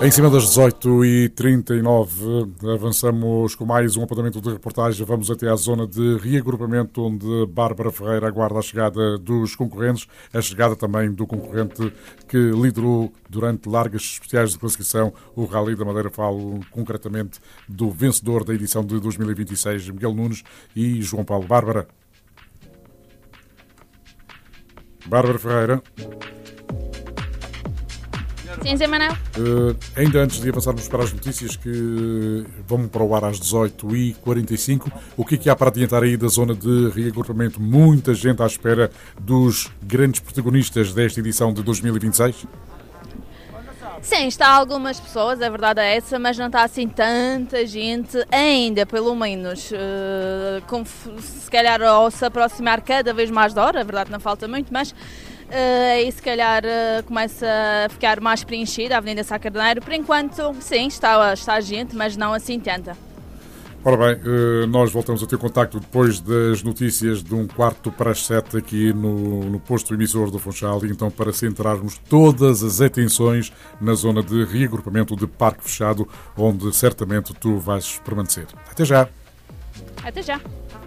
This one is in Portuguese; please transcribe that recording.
Em cima das 18h39, avançamos com mais um apontamento de reportagem. Vamos até à zona de reagrupamento, onde Bárbara Ferreira aguarda a chegada dos concorrentes, a chegada também do concorrente que liderou durante largas especiais de classificação o Rally da Madeira. Falo concretamente do vencedor da edição de 2026, Miguel Nunes e João Paulo. Bárbara Ferreira. Sim, Zé Manuel. Ainda antes de avançarmos para as notícias que vão para o ar às 18h45, o que há para adiantar aí da zona de reagrupamento? Muita gente à espera dos grandes protagonistas desta edição de 2026? Sim, está algumas pessoas, a verdade é essa, mas não está assim tanta gente ainda, pelo menos, se calhar ao se aproximar cada vez mais da hora, a verdade não falta muito, mas aí se calhar começa a ficar mais preenchida a Avenida Sá Carneiro. Por enquanto, sim, está gente, mas não assim tanta. Ora bem, nós voltamos a ter contacto depois das notícias de 6:15 aqui no posto emissor do Funchal, e então para centrarmos todas as atenções na zona de reagrupamento de Parque Fechado, onde certamente tu vais permanecer. Até já! Até já!